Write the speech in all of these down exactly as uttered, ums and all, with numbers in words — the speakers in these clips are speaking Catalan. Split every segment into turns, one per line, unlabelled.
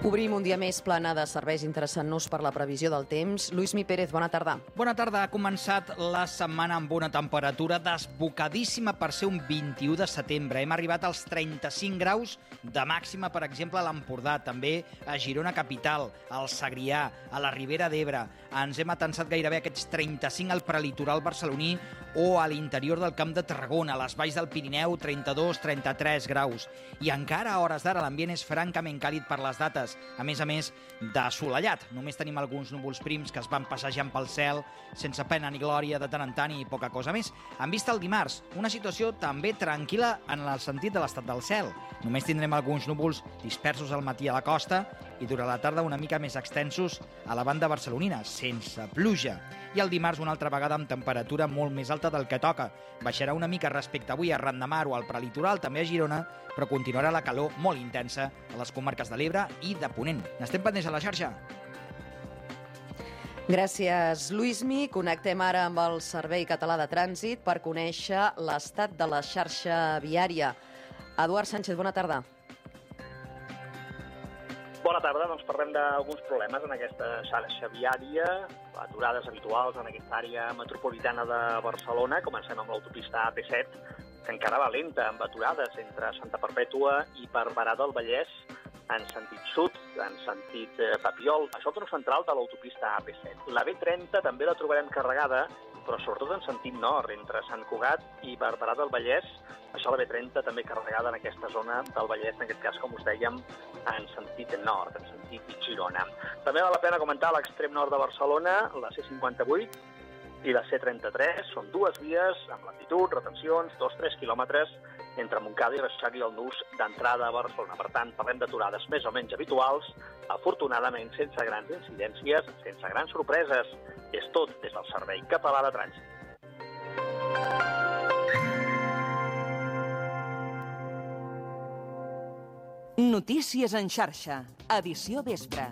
Obrim un dia més plana de serveis interessant-nos per la previsió del temps. Lluís Mi Pérez, bona tarda.
Bona tarda. Ha començat la setmana amb una temperatura desbocadíssima per ser un vint-i-u de setembre. Hem arribat als trenta-cinc graus de màxima, per exemple, a l'Empordà, també a Girona capital, al Segrià, a la Ribera d'Ebre. Ens hem atensat gairebé aquests trenta-cinc al prelitoral barceloní o a l'interior del Camp de Tarragona, a les valls del Pirineu, trenta-dos trenta-tres graus. I encara a hores d'ara l'ambient és francament càlid per les dates, a més a més d'assolellat. Només tenim alguns núvols prims que es van passejant pel cel sense pena ni glòria de tant en tant i poca cosa més. En vista el dimarts, una situació també tranquil·la en el sentit de l'estat del cel. Només tindrem alguns núvols dispersos al matí a la costa i durant la tarda una mica més extensos a la banda barcelonina, sense pluja. I el dimarts una altra vegada amb temperatura molt més alta del que toca. Baixarà una mica respecte avui a Ran de Mar o al prelitoral, també a Girona, però continuarà la calor molt intensa a les comarques de l'Ebre i de Ponent. N'estem pendents a la xarxa.
Gràcies, Lluís Mi. Connectem ara amb el Servei Català de Trànsit per conèixer l'estat de la xarxa viària. Eduard Sánchez, bona tarda.
Bona tarda, doncs parlem d'alguns problemes en aquesta xarxa viària, aturades habituals en aquesta àrea metropolitana de Barcelona. Comencem amb l'autopista A P set, que encara va lenta, amb aturades entre Santa Perpètua i Barberà del Vallès, en sentit sud, en sentit Papiol. Això és el tram central de l'autopista A P set. La B trenta també la trobarem carregada, però sobretot en sentit nord, entre Sant Cugat i Barberà del Vallès. Això la B trenta també carregada en aquesta zona del Vallès, en aquest cas, com us dèiem, en sentit nord, en sentit Girona. També val la pena comentar l'extrem nord de Barcelona, la C cinquanta-vuit i la C trenta-tres. Són dues vies amb lentitud, retencions, dos a tres quilòmetres entre Montcada i Reixac i el nus d'entrada a Barcelona. Per tant, parlem d'aturades més o menys habituals, afortunadament sense grans incidències, sense grans sorpreses. És tot des del Servei Català de Trànsit.
Notícies en xarxa, edició vespre.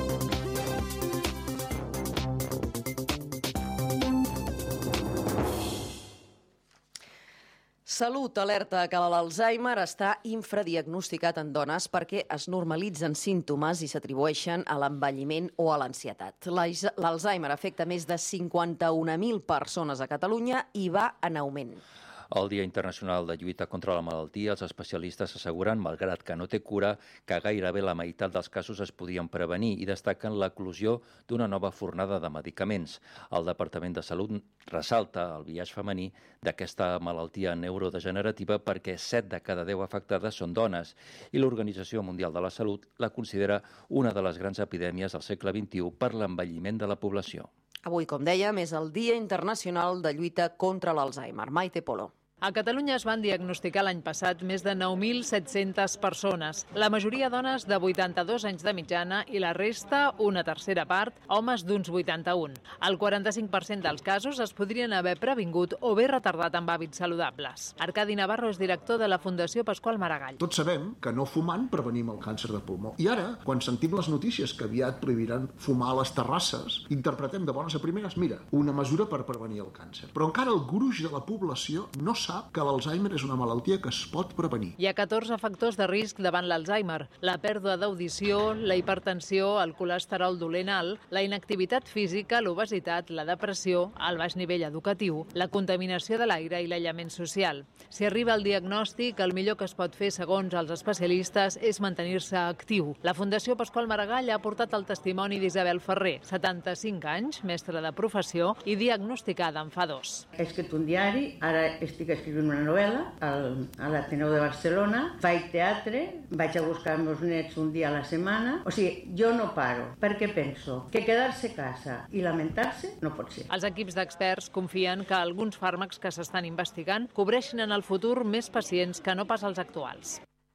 Salut alerta que l'Alzheimer està infradiagnosticat en dones perquè es normalitzen símptomes i s'atribueixen a l'envelliment o a l'ansietat. L'Alzheimer afecta més de cinquanta-un mil persones a Catalunya i va en augment.
El Dia Internacional de Lluita contra la Malaltia, els especialistes asseguren, malgrat que no té cura, que gairebé la meitat dels casos es podien prevenir i destaquen l'eclosió d'una nova fornada de medicaments. El Departament de Salut ressalta el biaix femení d'aquesta malaltia neurodegenerativa perquè set de cada deu afectades són dones i l'Organització Mundial de la Salut la considera una de les grans epidèmies del segle vint-i-u per l'envelliment de la població.
Avui, com dèiem, és el Dia Internacional de Lluita contra l'Alzheimer. Maite Polo.
A Catalunya es van diagnosticar l'any passat més de nou mil set-centes persones, la majoria dones de vuitanta-dos anys de mitjana i la resta, una tercera part, homes d'uns vuitanta-un. El quaranta-cinc per cent dels casos es podrien haver previngut o bé retardat amb hàbits saludables. Arcadi Navarro és director de la Fundació Pasqual Maragall.
Tots sabem que no fumant prevenim el càncer de pulmó. I ara, quan sentim les notícies que aviat prohibiran fumar a les terrasses, interpretem de bones a primeres, mira, una mesura per prevenir el càncer. Però encara el gruix de la població no sap sap que l'Alzheimer és una malaltia que es pot prevenir.
Hi ha catorze factors de risc davant l'Alzheimer: la pèrdua d'audició, la hipertensió, el colesterol dolent alt, la inactivitat física, l'obesitat, la depressió, el baix nivell educatiu, la contaminació de l'aire i l'aïllament social. Si arriba el diagnòstic, el millor que es pot fer, segons els especialistes, és mantenir-se actiu. La Fundació Pasqual Maragall ha portat el testimoni d'Isabel Ferrer, setanta-cinc anys, mestra de professió i diagnosticada en fa dos.
He escrit un diari, ara estic escrivint una novel·la al, a l'Ateneu de Barcelona, faig teatre, vaig a buscar els meus nets un dia a la setmana. O sigui, jo no paro, perquè penso que quedar-se a casa i lamentar-se no pot ser.
Els equips d'experts confien que alguns fàrmacs que s'estan investigant cobreixin en el futur més pacients que no pas els actuals.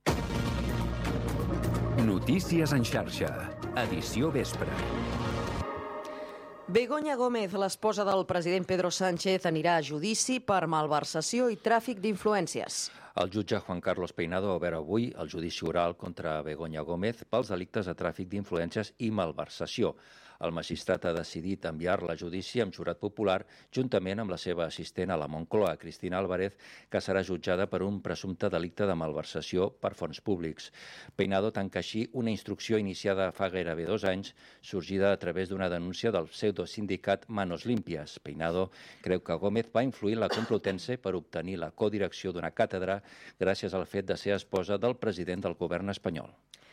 Notícies en xarxa, edició vespre.
Begoña Gómez, l'esposa del president Pedro Sánchez, anirà a judici per malversació i tràfic d'influències.
El jutge Juan Carlos Peinado ha obert avui el judici oral contra Begoña Gómez pels delictes de tràfic d'influències i malversació. El magistrat ha decidit enviar-la a judici amb jurat popular juntament amb la seva assistent a la Moncloa, Cristina Álvarez, que serà jutjada per un presumpte delicte de malversació per fons públics. Peinado tanca així una instrucció iniciada fa gairebé dos anys, sorgida a través d'una denúncia del pseudosindicat Manos Limpias. Peinado creu que Gómez va influir en la Complutense per obtenir la codirecció d'una càtedra gràcies al fet de ser esposa del president del govern espanyol.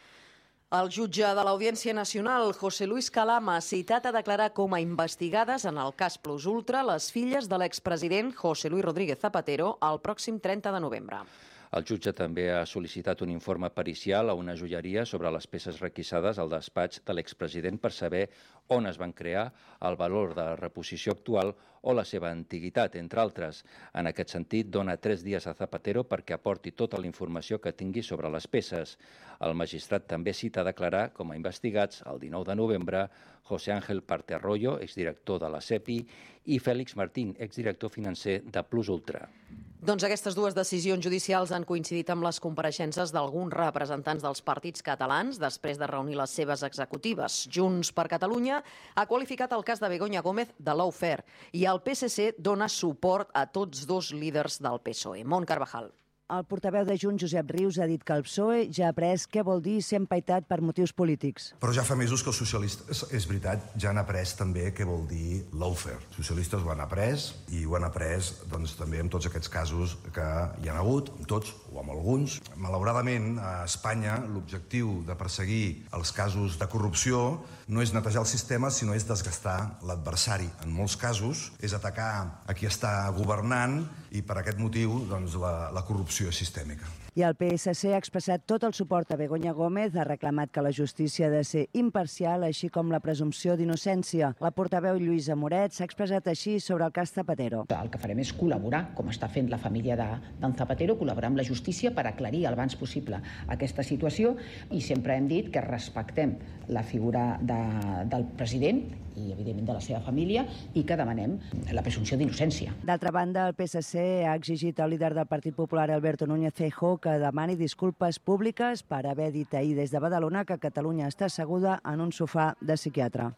El jutge de l'Audiència Nacional, José Luis Calama, ha citat a declarar com a investigades en el cas Plus Ultra les filles de l'expresident José Luis Rodríguez Zapatero el pròxim trenta de novembre.
El jutge també ha sol·licitat un informe pericial a una joieria sobre les peces requisades al despatx de l'expresident per saber on es van crear, el valor de reposició actual o la seva antiguitat, entre altres. En aquest sentit, dona tres dies a Zapatero perquè aporti tota la informació que tingui sobre les peces. El magistrat també cita a declarar com a investigats el dinou de novembre José Ángel Parte Arroyo, exdirector de la SEPI, i Félix Martín, exdirector financer de Plus Ultra.
Doncs aquestes dues decisions judicials han coincidit amb les compareixences d'alguns representants dels partits catalans després de reunir les seves executives. Junts per Catalunya ha qualificat el cas de Begoña Gómez de lawfare i el P S C dona suport a tots dos líders del P S O E. Mont Carvajal.
El portaveu de Junts, Josep Rius, ha dit que el P S O E ja ha après què vol dir ser empaitat per motius polítics.
Però ja fa mesos que els socialistes, és veritat, ja han après també què vol dir lawfare. Els socialistes ho han après i ho han après doncs, també en tots aquests casos que hi ha hagut, amb tots o amb alguns. Malauradament, a Espanya l'objectiu de perseguir els casos de corrupció no és netejar el sistema, sinó és desgastar l'adversari. En molts casos és atacar a qui està governant i per aquest motiu doncs, la, la corrupció és sistèmica.
I el P S C ha expressat tot el suport a Begoña Gómez, ha reclamat que la justícia ha de ser imparcial, així com la presumpció d'innocència. La portaveu Lluïsa Moret s'ha expressat així sobre el cas Zapatero.
El que farem és col·laborar, com està fent la família d'en Zapatero, col·laborar amb la justícia per aclarir el abans possible aquesta situació i sempre hem dit que respectem la figura de, del president i, evidentment, de la seva família i que demanem la presumpció d'innocència.
D'altra banda, el P S C ha exigit al líder del Partit Popular, Alberto Núñez Feijóo, que demani disculpes públiques per haver dit ahir des de Badalona que Catalunya està asseguda en un sofà de psiquiatre.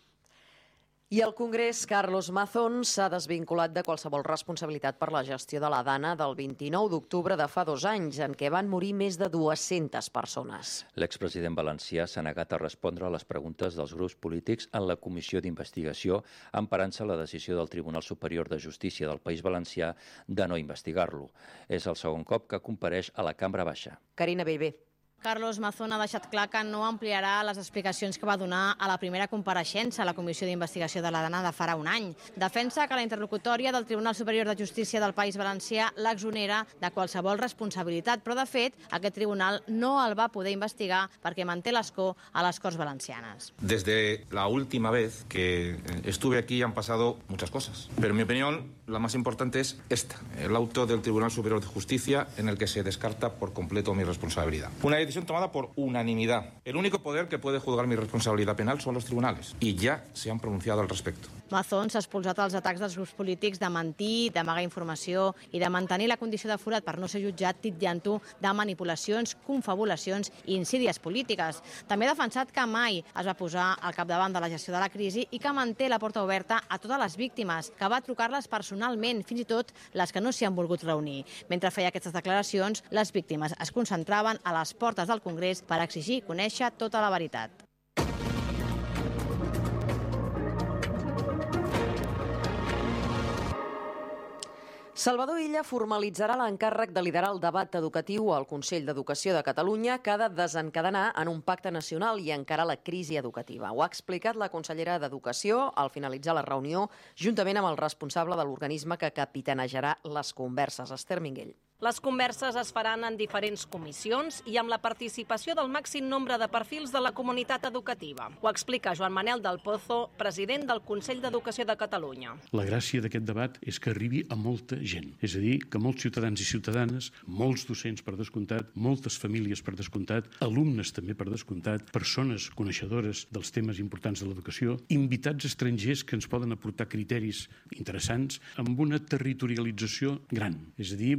I el Congrés, Carlos Mazón, s'ha desvinculat de qualsevol responsabilitat per la gestió de la Dana del vint-i-nou d'octubre de fa dos anys, en què van morir més de dues-centes persones.
L'expresident valencià s'ha negat a respondre a les preguntes dels grups polítics en la comissió d'investigació, emparant-se la decisió del Tribunal Superior de Justícia del País Valencià de no investigar-lo. És el segon cop que compareix a la Cambra Baixa.
Carina Bellver.
Carlos Mazón ha deixat clar que no ampliarà les explicacions que va donar a la primera compareixença a la Comissió d'Investigació de la Dana de farà un any. Defensa que la interlocutòria del Tribunal Superior de Justícia del País Valencià l'exonera de qualsevol responsabilitat, però de fet aquest tribunal no el va poder investigar perquè manté l'escó a les Corts Valencianes.
Desde la última vez que estuve aquí han pasado muchas cosas, pero en mi opinión la más importante es esta, el auto del Tribunal Superior de Justicia en el que se descarta por completo mi responsabilidad. Una decisión tomada por unanimidad. El único poder que puede juzgar mi responsabilidad penal son los tribunales y ya se han pronunciado al respecto.
Mazón s'ha expulsat els atacs dels grups polítics de mentir, d'amagar informació i de mantenir la condició de forat per no ser jutjat, titllant-ho de manipulacions, confabulacions i insídies polítiques. També ha defensat que mai es va posar al capdavant de la gestió de la crisi i que manté la porta oberta a totes les víctimes, que va trucar-les personalment, fins i tot les que no s'hi han volgut reunir. Mentre feia aquestes declaracions, les víctimes es concentraven a les portes del Congrés per exigir conèixer tota la veritat.
Salvador Illa formalitzarà l'encàrrec de liderar el debat educatiu al Consell d'Educació de Catalunya que ha de desencadenar en un pacte nacional i encarar la crisi educativa. Ho ha explicat la consellera d'Educació al finalitzar la reunió, juntament amb el responsable de l'organisme que capitanejarà les converses, Esther Minguell.
Les converses es faran en diferents comissions i amb la participació del màxim nombre de perfils de la comunitat educativa. Ho explica Joan Manel del Pozo, president del Consell d'Educació de Catalunya.
La gràcia d'aquest debat és que arribi a molta gent. És a dir, que molts ciutadans i ciutadanes, molts docents per descomptat, moltes famílies per descomptat, alumnes també per descomptat, persones coneixedores dels temes importants de l'educació, invitats estrangers que ens poden aportar criteris interessants amb una territorialització gran. És a dir, volem que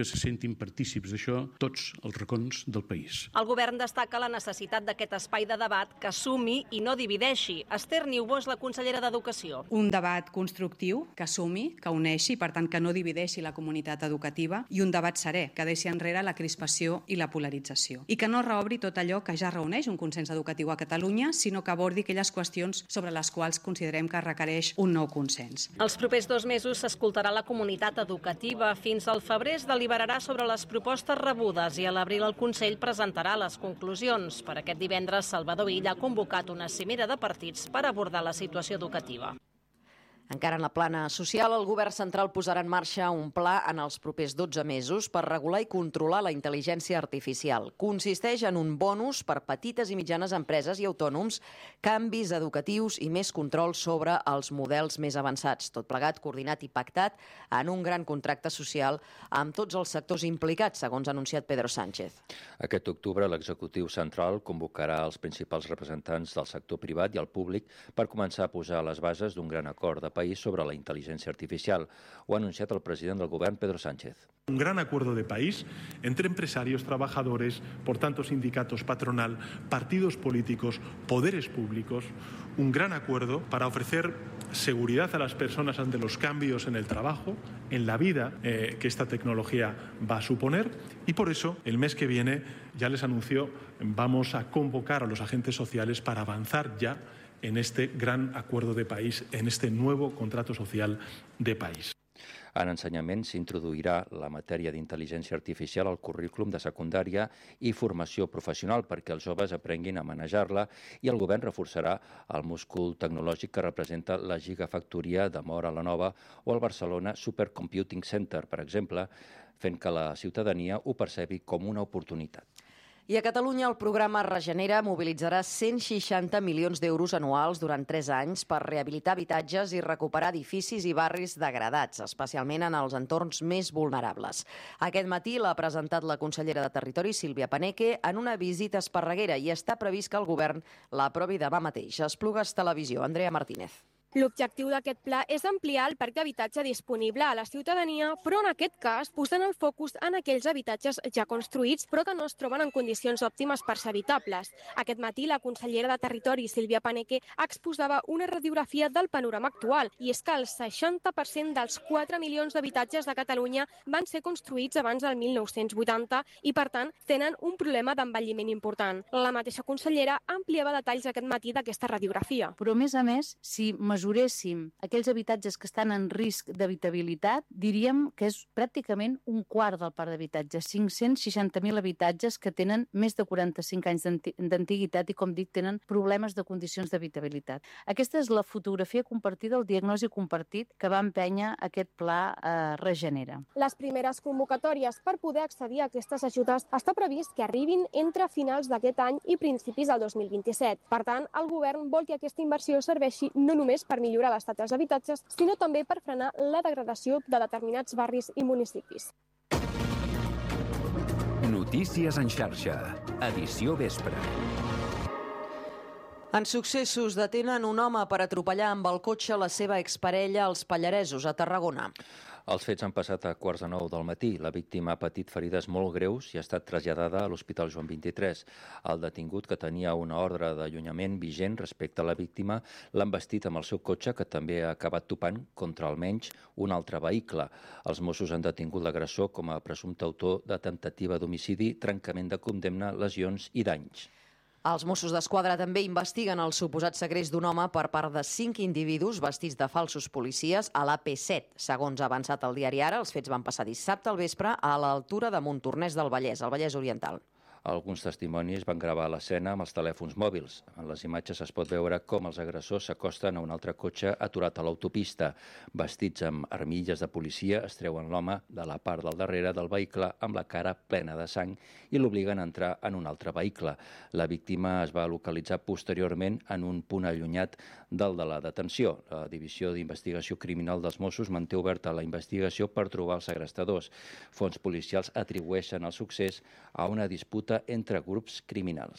que se sentin partícips d'això tots els racons del país.
El govern destaca la necessitat d'aquest espai de debat que sumi i no divideixi. Esther Niubó és la consellera d'Educació.
Un debat constructiu que sumi, que uneixi, per tant que no divideixi la comunitat educativa, i un debat serè, que deixi enrere la crispació i la polarització. I que no reobri tot allò que ja reuneix un consens educatiu a Catalunya, sinó que abordi aquelles qüestions sobre les quals considerem que requereix un nou consens.
Els propers dos mesos s'escoltarà la comunitat educativa. Fins al febrer es deliberarà sobre les propostes rebudes i a l'abril el Consell presentarà les conclusions. Per aquest divendres, Salvador Illa ha convocat una cimera de partits per abordar la situació educativa.
Encara en la plana social, el govern central posarà en marxa un pla en els propers dotze mesos per regular i controlar la intel·ligència artificial. Consisteix en un bonus per petites i mitjanes empreses i autònoms, canvis educatius i més control sobre els models més avançats. Tot plegat, coordinat i pactat en un gran contracte social amb tots els sectors implicats, segons ha anunciat Pedro Sánchez.
Aquest octubre, l'executiu central convocarà els principals representants del sector privat i el públic per començar a posar les bases d'un gran acord de país sobre la inteligencia artificial. Ho ha anunciat el president del govern, Pedro Sánchez.
Un gran acuerdo de país entre empresarios, trabajadores, por tanto sindicatos, patronal, partidos políticos, poderes públicos, un gran acuerdo para ofrecer seguridad a las personas ante los cambios en el trabajo, en la vida eh, que esta tecnología va a suponer, y por eso el mes que viene, ya les anunció, vamos a convocar a los agentes sociales para avanzar ya en este gran acuerdo de país, en este nuevo contrato social de país.
En ensenyament s'introduirà la matèria d'intel·ligència artificial al currículum de secundària i formació professional perquè els joves aprenguin a manejar-la i el govern reforçarà el múscul tecnològic que representa la gigafactoria de Móra la Nova o el Barcelona Supercomputing Center, per exemple, fent que la ciutadania ho percebi com una oportunitat.
I a Catalunya el programa Regenera mobilitzarà cent seixanta milions d'euros anuals durant tres anys per rehabilitar habitatges i recuperar edificis i barris degradats, especialment en els entorns més vulnerables. Aquest matí l'ha presentat la consellera de Territori, Sílvia Paneque, en una visita a Esparreguera i està previst que el govern l'aprovi demà mateix. Esplugues Televisió, Andrea Martínez.
L'objectiu d'aquest pla és ampliar el parc d'habitatge disponible a la ciutadania, però en aquest cas posant el focus en aquells habitatges ja construïts però que no es troben en condicions òptimes per ser habitables. Aquest matí la consellera de Territori, Sílvia Paneque, exposava una radiografia del panorama actual i és que el seixanta per cent dels quatre milions d'habitatges de Catalunya van ser construïts abans del mil nou-cents vuitanta i, per tant, tenen un problema d'envelliment important. La mateixa consellera ampliava detalls aquest matí d'aquesta radiografia.
Però, a més a més, si mesuréssim aquells habitatges que estan en risc d'habitabilitat, diríem que és pràcticament un quart del parc d'habitatges, cinc-cents seixanta mil habitatges que tenen més de quaranta-cinc anys d'antiguitat i, com dic, tenen problemes de condicions d'habitabilitat. Aquesta és la fotografia compartida, el diagnòstic compartit que va empènyer aquest pla eh, Regenera.
Les primeres convocatòries per poder accedir a aquestes ajudes està previst que arribin entre finals d'aquest any i principis del dos mil vint-i-set. Per tant, el govern vol que aquesta inversió serveixi no només per per millorar l'estat dels habitatges, sinó també per frenar la degradació de determinats barris i municipis.
Notícies en xarxa, edició vespre.
En successos detenen un home per atropellar amb el cotxe la seva exparella als Pallaresos, a Tarragona.
Els fets han passat a quarts de nou del matí. La víctima ha patit ferides molt greus i ha estat traslladada a l'Hospital Joan vint-i-tres. El detingut, que tenia una ordre d'allunyament vigent respecte a la víctima, l'ha embestit amb el seu cotxe, que també ha acabat topant contra almenys un altre vehicle. Els Mossos han detingut l'agressor com a presumpte autor de temptativa d'homicidi, trencament de condemna, lesions i danys.
Els Mossos d'Esquadra també investiguen el suposat segrest d'un home per part de cinc individus vestits de falsos policies a l'A P set. Segons ha avançat el diari Ara, els fets van passar dissabte al vespre a l'altura de Montornès del Vallès, al Vallès Oriental.
Alguns testimonis van gravar l'escena amb els telèfons mòbils. En les imatges es pot veure com els agressors s'acosten a un altre cotxe aturat a l'autopista. Vestits amb armilles de policia, es treuen l'home de la part del darrere del vehicle amb la cara plena de sang i l'obliguen a entrar en un altre vehicle. La víctima es va localitzar posteriorment en un punt allunyat del de la detenció. La Divisió d'Investigació Criminal dels Mossos manté oberta la investigació per trobar els segrestadors. Fons policials atribueixen el succés a una disputa entre grups criminals.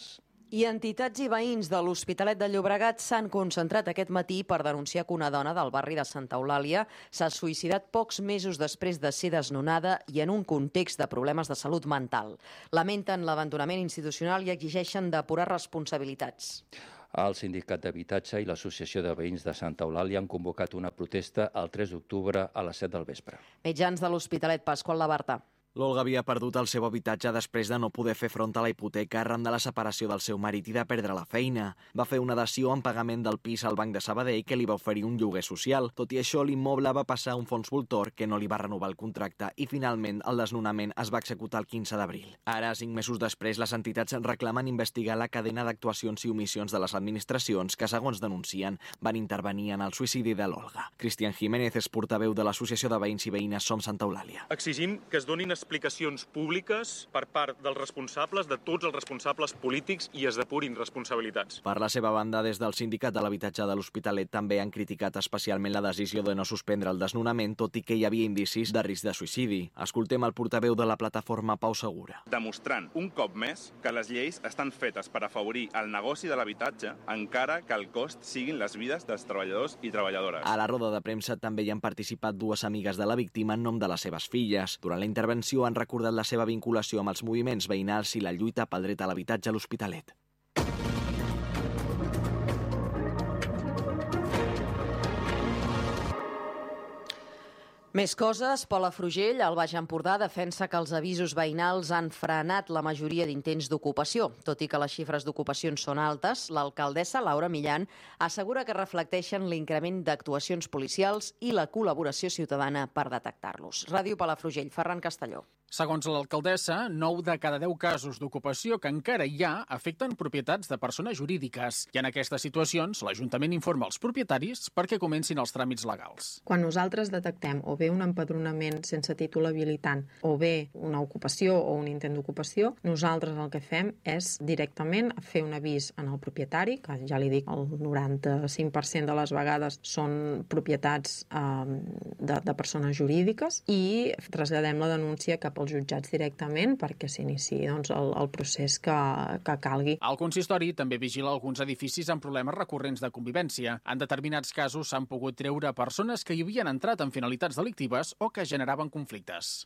I entitats i veïns de l'Hospitalet de Llobregat s'han concentrat aquest matí per denunciar que una dona del barri de Santa Eulàlia s'ha suïcidat pocs mesos després de ser desnonada i en un context de problemes de salut mental. Lamenten l'abandonament institucional i exigeixen depurar responsabilitats.
El Sindicat d'Habitatge i l'Associació de Veïns de Santa Eulàlia han convocat una protesta el tres d'octubre a les set del vespre.
Mitjans de l'Hospitalet, Pasqual Labarta.
L'Olga havia perdut el seu habitatge després de no poder fer front a la hipoteca arran de la separació del seu marit i de perdre la feina. Va fer una dació en pagament del pis al Banc de Sabadell que li va oferir un lloguer social. Tot i això, l'immoble va passar a un fons voltor que no li va renovar el contracte i finalment el desnonament es va executar el quinze d'abril. Ara, cinc mesos després, les entitats reclamen investigar la cadena d'actuacions i omissions de les administracions que, segons denuncien, van intervenir en el suïcidi de l'Olga. Cristian Jiménez és portaveu de l'Associació de Veïns i Veïnes Som Santa Eulàlia.
Exigim que es donin explicacions públiques per part dels responsables, de tots els responsables polítics, i es depurin responsabilitats.
Per la seva banda, des del Sindicat de l'Habitatge de l'Hospitalet també han criticat especialment la decisió de no suspendre el desnonament, tot i que hi havia indicis de risc de suïcidi. Escoltem el portaveu de la plataforma Pau Segura.
Demostrant un cop més que les lleis estan fetes per afavorir el negoci de l'habitatge, encara que el cost siguin les vides dels treballadors i treballadores.
A la roda de premsa també hi han participat dues amigues de la víctima en nom de les seves filles. Durant la intervenció han recordat la seva vinculació amb els moviments veïnals i la lluita pel dret a l'habitatge a l'Hospitalet.
Més coses. Palafrugell, al Baix Empordà, defensa que els avisos veïnals han frenat la majoria d'intents d'ocupació. Tot i que les xifres d'ocupacions són altes, l'alcaldessa Laura Millán assegura que reflecteixen l'increment d'actuacions policials i la col·laboració ciutadana per detectar-los. Ràdio Palafrugell, Ferran Castelló.
Segons l'alcaldessa, nou de cada deu casos d'ocupació que encara hi ha afecten propietats de persones jurídiques. I en aquestes situacions, l'Ajuntament informa els propietaris perquè comencin els tràmits legals.
Quan nosaltres detectem o bé un empadronament sense títol habilitant o bé una ocupació o un intent d'ocupació, nosaltres el que fem és directament fer un avís en el propietari, que ja li dic, el noranta-cinc per cent de les vegades són propietats eh, de, de persones jurídiques, i traslladem la denúncia cap als jutjats directament perquè s'iniciï doncs, el, el procés que, que calgui.
El consistori també vigila alguns edificis amb problemes recurrents de convivència. En determinats casos s'han pogut treure persones que hi havien entrat amb finalitats delictives o que generaven conflictes.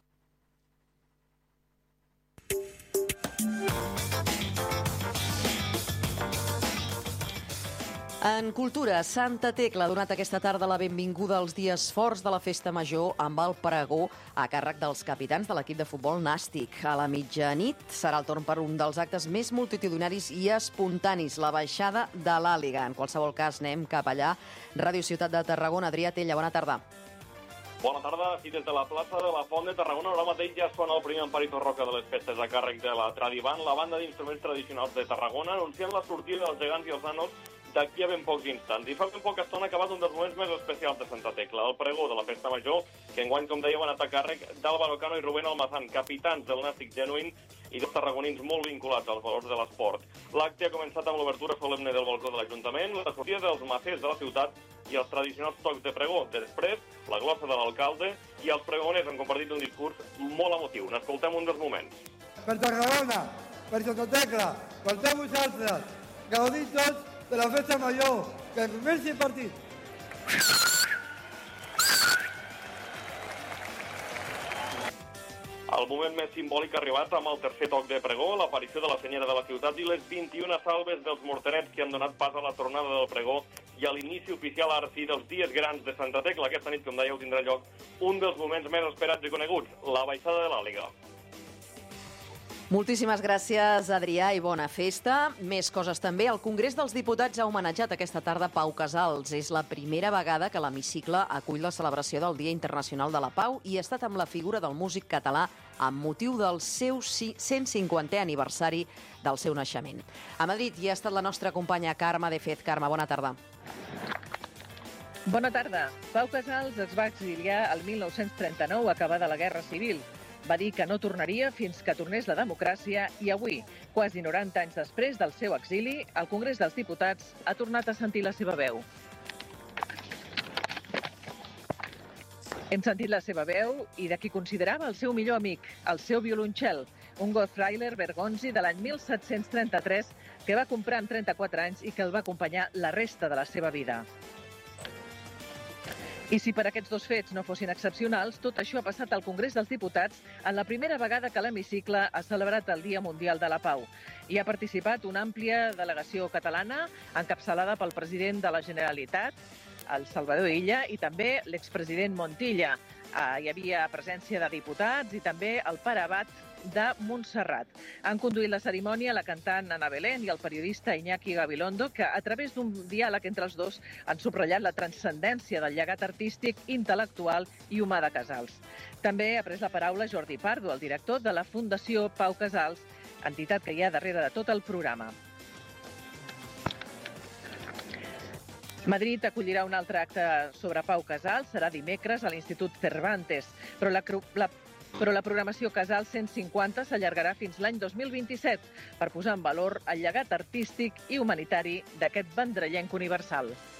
En cultura, Santa Tecla ha donat aquesta tarda la benvinguda als dies forts de la Festa Major amb el pregó a càrrec dels capitans de l'equip de futbol nàstic. A la mitjanit serà el torn per un dels actes més multitudinaris i espontanis, la baixada de l'Àliga. En qualsevol cas, anem cap allà. Ràdio Ciutat de Tarragona, Adrià Tella, bona tarda.
Bona tarda, i des de la plaça de la Font de Tarragona ara mateix ja sona el primer emparito roca de les festes a càrrec de la Tradivan, la banda d'instruments tradicionals de Tarragona, anunciant la sortida dels gegants i els nanos d'aquí a ben pocs instants. I fa ben poca estona ha acabat un dels moments més especials de Santa Tecla, el pregó de la Festa Major, que enguany, com dèieu, ha anat a càrrec d'Álvaro Cano i Rubén Almazán, capitans del nàstic genuïn i dos tarragonins molt vinculats als valors de l'esport. L'acte ha començat amb l'obertura solemne del balcó de l'Ajuntament, la sortida dels macers de la ciutat i els tradicionals tocs de pregó. Després, la glossa de l'alcalde i els pregoners han compartit un discurs molt emotiu. N'escoltem un dels moments.
Per Tarragona, per Santa Tecla, per tots vosaltres, gaudim tots de la Festa Major, que comenci el partit.
El moment més simbòlic ha arribat amb el tercer toc de pregó, l'aparició de la senyera de la ciutat i les vint-i-una salves dels morterets que han donat pas a la tornada del pregó i a l'inici oficial, ara sí, dels dies grans de Santa Tecla. Aquesta nit, com dèieu, tindrà lloc un dels moments més esperats i coneguts, la baixada de l'Àliga.
Moltíssimes gràcies, Adrià, i bona festa. Més coses també. El Congrés dels Diputats ha homenatjat aquesta tarda Pau Casals. És la primera vegada que l'hemicicle acull la celebració del Dia Internacional de la Pau i ha estat amb la figura del músic català amb motiu del seu cent cinquantè aniversari del seu naixement. A Madrid hi ha estat la nostra companya Carme de Fez. Carme, bona tarda.
Bona tarda. Pau Casals es va exiliar el mil nou-cents trenta-nou, acabada la Guerra Civil. Va dir que no tornaria fins que tornés la democràcia i avui, quasi noranta anys després del seu exili, el Congrés dels Diputats ha tornat a sentir la seva veu. Hem sentit la seva veu i de qui considerava el seu millor amic, el seu violoncel,
un Gottheiler Bergonzi de l'any mil set-cents trenta-tres que va comprar amb trenta-quatre anys i que el va acompanyar la resta de la seva vida. I si per aquests dos fets no fossin excepcionals, tot això ha passat al Congrés dels Diputats en la primera vegada que l'hemicicle ha celebrat el Dia Mundial de la Pau. Hi ha participat una àmplia delegació catalana, encapçalada pel president de la Generalitat, el Salvador Illa, i també l'expresident Montilla. Hi havia presència de diputats i també el pare abat de Montserrat. Han conduït la cerimònia la cantant Ana Belén i el periodista Iñaki Gabilondo, que a través d'un diàleg entre els dos han subratllat la transcendència del llegat artístic, intel·lectual i humà de Casals. També ha pres la paraula Jordi Pardo, el director de la Fundació Pau Casals, entitat que hi ha darrere de tot el programa. Madrid acollirà un altre acte sobre Pau Casals, serà dimecres a l'Institut Cervantes, però la, la Però la programació Casals cent cinquanta s'allargarà fins l'any dos mil vint-i-set per posar en valor el llegat artístic i humanitari d'aquest vendrellenc universal.